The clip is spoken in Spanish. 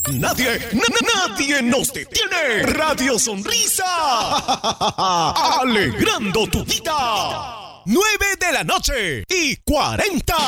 Nadie nos detiene. Radio Sonrisa. Alegrando tu vida. 9 de la noche y 40.